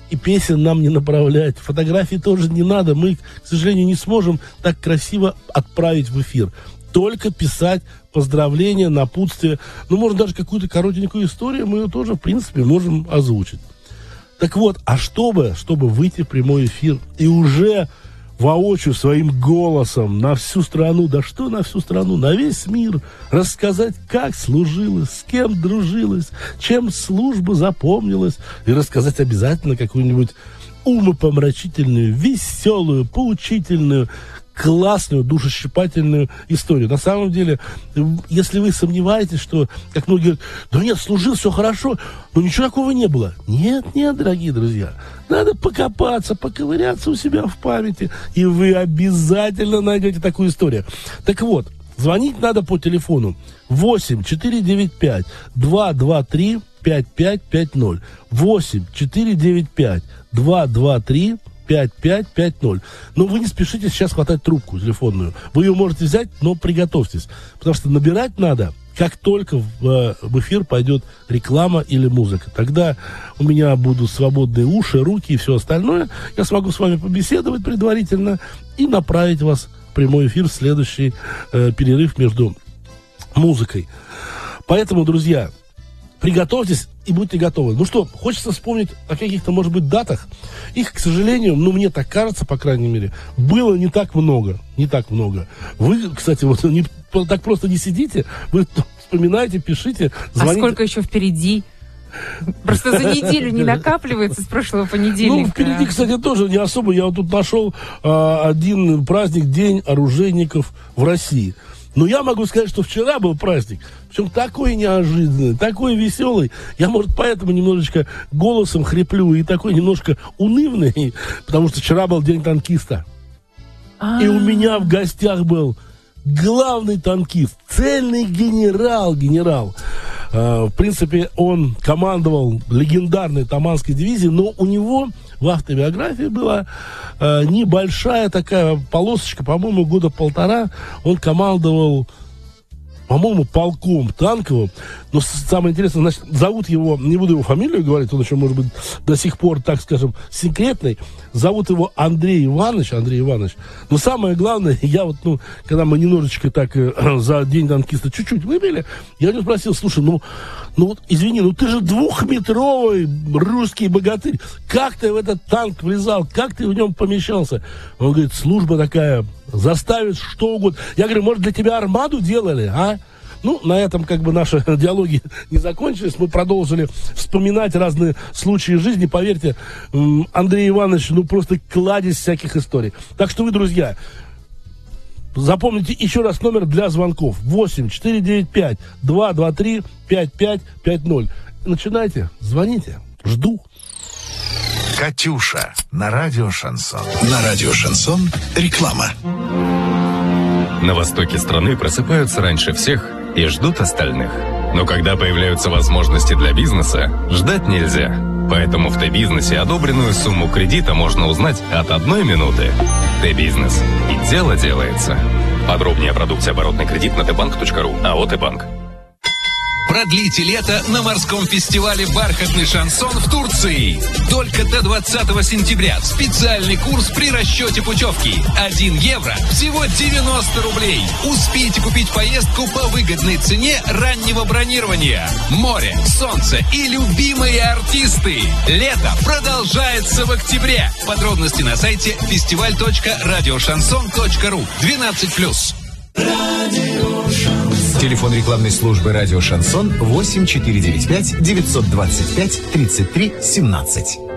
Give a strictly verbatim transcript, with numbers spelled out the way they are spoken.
и песен нам не направлять. Фотографии тоже не надо. Мы, к сожалению, не сможем так красиво отправить в эфир. Только писать поздравления, напутствия. Ну, может, даже какую-то коротенькую историю мы ее тоже, в принципе, можем озвучить. Так вот, а чтобы, чтобы выйти в прямой эфир и уже воочию своим голосом на всю страну, да что на всю страну, на весь мир рассказать, как служилась, с кем дружилась, чем служба запомнилась, и рассказать обязательно какую-нибудь умопомрачительную, веселую, поучительную, классную, душещипательную историю. На самом деле, если вы сомневаетесь, что, как многие говорят, да нет, служил, все хорошо, но ничего такого не было. Нет, нет, дорогие друзья. Надо покопаться, поковыряться у себя в памяти, и вы обязательно найдете такую историю. Так вот, звонить надо по телефону восемь четыре девять пять два два три пять пять пять ноль. восемь четыре девять пять два два три пять пять пять ноль. Но вы не спешите сейчас хватать трубку телефонную. Вы ее можете взять, но приготовьтесь. Потому что набирать надо, как только в, в эфир пойдет реклама или музыка. Тогда у меня будут свободные уши, руки и все остальное. Я смогу с вами побеседовать предварительно и направить вас в прямой эфир в следующий э, перерыв между музыкой. Поэтому, друзья, приготовьтесь и будьте готовы. Ну что, хочется вспомнить о каких-то, может быть, датах. Их, к сожалению, ну, мне так кажется, по крайней мере, было не так много. Не так много. Вы, кстати, вот не, так просто не сидите, вы вспоминайте, пишите, звоните. А сколько еще впереди? Просто за неделю не накапливается с прошлого понедельника. Ну, впереди, кстати, тоже не особо. Я вот тут нашел а, один праздник, День оружейников в России. Но я могу сказать, что вчера был праздник. Причем такой неожиданный, такой веселый. Я, может, поэтому немножечко голосом хриплю и такой немножко унывный, потому что вчера был День танкиста. А-а-а. И у меня в гостях был главный танкист, цельный генерал, генерал. А, в принципе, он командовал легендарной Таманской дивизией, но у него в автобиографии была а, небольшая такая полосочка, по-моему, года полтора. Он командовал, по-моему, полком танковым. Но самое интересное, значит, зовут его, не буду его фамилию говорить, он еще, может быть, до сих пор, так скажем, секретный. Зовут его Андрей Иванович, Андрей Иванович. Но самое главное, я вот, ну, когда мы немножечко так э, за День танкиста чуть-чуть выпили, я у него спросил, слушай, ну, ну вот, извини, ну ты же двухметровый русский богатырь. Как ты в этот танк влезал? Как ты в нем помещался? Он говорит, служба такая, заставит что угодно. Я говорю, может, для тебя армаду делали, а? Ну, на этом как бы наши диалоги не закончились. Мы продолжили вспоминать разные случаи жизни. Поверьте, Андрей Иванович, ну, просто кладезь всяких историй. Так что вы, друзья, запомните еще раз номер для звонков. восемь четыре девять пять два два три пять пять пять ноль. Начинайте, звоните. Жду. Катюша на радио Шансон. На радио Шансон реклама. На востоке страны просыпаются раньше всех и ждут остальных. Но когда появляются возможности для бизнеса, ждать нельзя. Поэтому в Т-бизнесе одобренную сумму кредита можно узнать от одной минуты. Т-бизнес. И дело делается. Подробнее о продукте оборотный кредит на тбанк точка ру. АО «Т-банк». Продлите лето на морском фестивале «Бархатный шансон» в Турции. Только до двадцатого сентября. Специальный курс при расчете путевки. один евро. Всего девяносто рублей. Успейте купить поездку по выгодной цене раннего бронирования. Море, солнце и любимые артисты. Лето продолжается в октябре. Подробности на сайте фестиваль точка радиошансон точка ру. двенадцать плюс. Телефон рекламной службы «Радио Шансон» восемь четыре девять пять девятьсот двадцать пять тридцать три семнадцать.